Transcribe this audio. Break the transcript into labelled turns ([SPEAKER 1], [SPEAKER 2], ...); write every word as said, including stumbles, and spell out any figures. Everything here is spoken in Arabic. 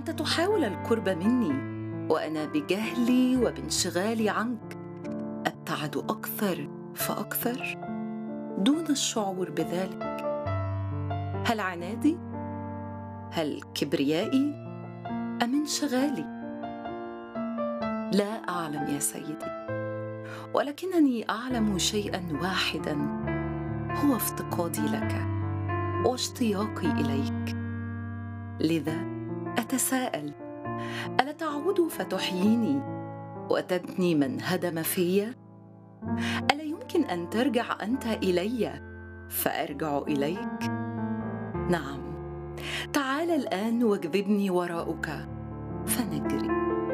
[SPEAKER 1] أنت تحاول القرب مني وأنا بجهلي وبانشغالي عنك أبتعد أكثر فأكثر دون الشعور بذلك. هل عنادي؟ هل كبريائي؟ أم انشغالي؟ لا أعلم يا سيدي، ولكنني أعلم شيئاً واحداً، هو افتقادي لك واشتياقي إليك. لذا أتساءل، ألا تعود فتحييني وتبني من هدم في؟ ألا يمكن أن ترجع أنت إلي فأرجع إليك؟ نعم، تعال الآن واجذبني وراءك فنجري.